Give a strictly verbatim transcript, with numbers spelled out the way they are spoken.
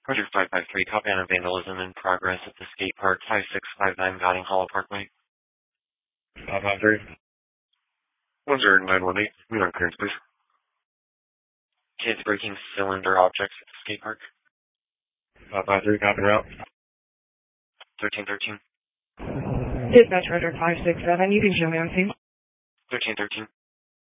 Roger five five three, copy on a vandalism in progress at the skate park, five six five nine Gauding Hollow Parkway. five five three. one zero nine one eight, meet on clearance, please. Kids breaking cylinder objects at the skate park. five five three, copy route. thirteen thirteen. Dispatch Roger five six seven, you can show me on scene. thirteen thirteen.